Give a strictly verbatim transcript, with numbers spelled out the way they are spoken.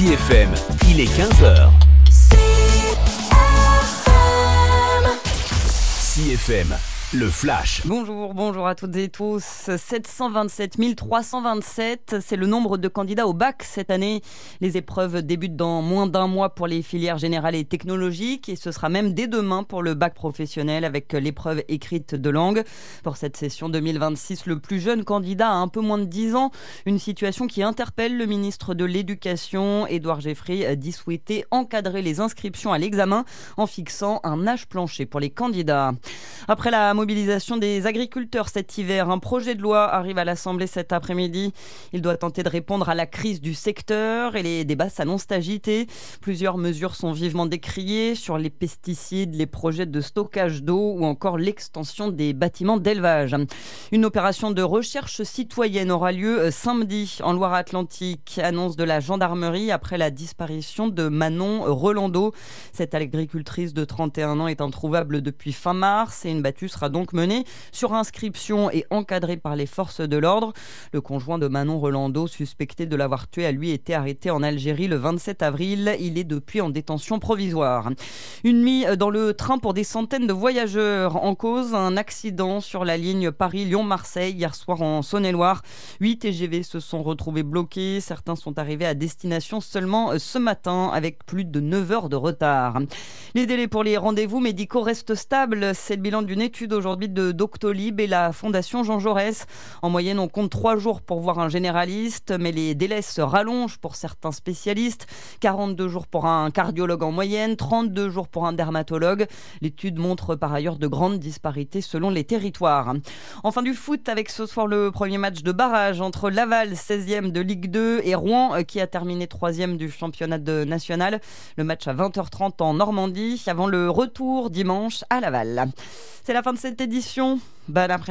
F M, il est quinze heures. C F M, le flash. Bonjour, bonjour à toutes et tous. sept cent vingt-sept mille trois cent vingt-sept, c'est le nombre de candidats au bac cette année. Les épreuves débutent dans moins d'un mois pour les filières générales et technologiques et ce sera même dès demain pour le bac professionnel avec l'épreuve écrite de langue. Pour cette session deux mille vingt-six, le plus jeune candidat a un peu moins de dix ans. Une situation qui interpelle le ministre de l'Éducation, Édouard Geoffroy, dit souhaiter encadrer les inscriptions à l'examen en fixant un âge plancher pour les candidats. Après la mobilisation des agriculteurs cet hiver, un projet de loi arrive à l'Assemblée cet après-midi. Il doit tenter de répondre à la crise du secteur et les débats s'annoncent agités. Plusieurs mesures sont vivement décriées sur les pesticides, les projets de stockage d'eau ou encore l'extension des bâtiments d'élevage. Une opération de recherche citoyenne aura lieu samedi en Loire-Atlantique, annonce de la gendarmerie après la disparition de Manon Rolando. Cette agricultrice de trente et un ans est introuvable depuis fin mars et une battue sera donc menée sur inscription et encadrée par les forces de l'ordre. Le conjoint de Manon Rolando, suspecté de l'avoir tuée, a lui été arrêté en Algérie le vingt-sept avril. Il est depuis en détention provisoire. Une nuit dans le train pour des centaines de voyageurs. En cause, un accident sur la ligne Paris-Lyon-Marseille hier soir en Saône-et-Loire. Huit T G V se sont retrouvés bloqués. Certains sont arrivés à destination seulement ce matin avec plus de neuf heures de retard. Les délais pour les rendez-vous médicaux restent stables. C'est le bilan d'une étude aujourd'hui de Doctolib et la Fondation Jean Jaurès. En moyenne, on compte trois jours pour voir un généraliste, mais les délais se rallongent pour certains spécialistes. quarante-deux jours pour un cardiologue en moyenne, trente-deux jours pour un dermatologue. L'étude montre par ailleurs de grandes disparités selon les territoires. Enfin du foot avec ce soir le premier match de barrage entre Laval, seizième de Ligue deux, et Rouen qui a terminé troisième du championnat de national. Le match à vingt heures trente en Normandie avant le retour dimanche à Laval. C'est la fin de cette édition. Bon après